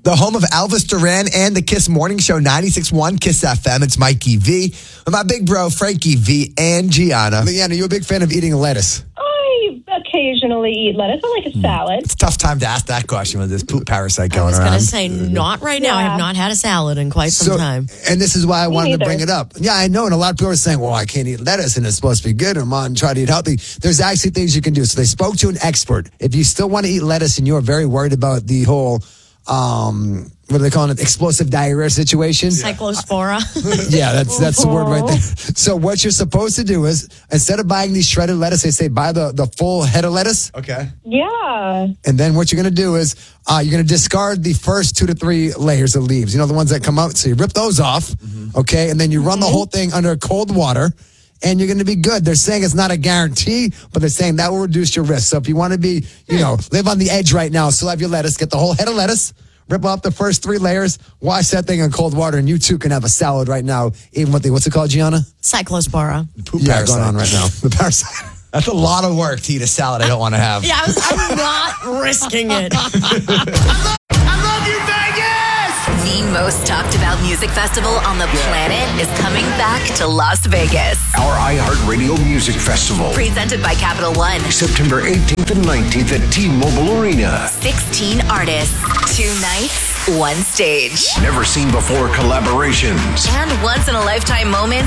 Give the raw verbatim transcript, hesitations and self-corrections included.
The home of Elvis Duran and the Kiss Morning Show, ninety-six point one Kiss F M. It's Mikey V with my big bro, Frankie V and Gianna. Leanne, are you a big fan of eating lettuce? I occasionally eat lettuce. I like a salad. It's a tough time to ask that question with this poop parasite going I was around. going to say, not right now. I Yeah. have not had a salad in quite some So, time. and this is why I Me wanted to neither. bring it up. Yeah, I know. And a lot of people are saying, well, I can't eat lettuce and it's supposed to be good. I'm on try to eat healthy. There's actually things you can do. So they spoke to an expert. If you still want to eat lettuce and you're very worried about the whole, um, what are they calling it? Explosive diarrhea situation. Cyclospora. Yeah, that's that's the word right there. So what you're supposed to do is, instead of buying these shredded lettuce, they say buy the, the full head of lettuce. Okay. Yeah. And then what you're going to do is uh, you're going to discard the first two to three layers of leaves. You know, the ones that come out. So you rip those off, Mm-hmm. okay? And then you run the whole thing under cold water, and you're going to be good. They're saying it's not a guarantee, but they're saying that will reduce your risk. So if you want to be, you know, live on the edge right now, still have your lettuce, get the whole head of lettuce, rip off the first three layers, wash that thing in cold water, and you too can have a salad right now, even with the, what's it called, Gianna? Cyclospora. Poop Yeah, parasite. going on right now. The parasite. That's a lot of work to eat a salad I don't want to have. Yeah, I was, I'm not risking it. The most talked about music festival on the planet is coming back to Las Vegas. Our iHeartRadio Music Festival. Presented by Capital One. September eighteenth and nineteenth at T-Mobile Arena. sixteen artists, two nights, one stage. Never seen before collaborations. And once in a lifetime moments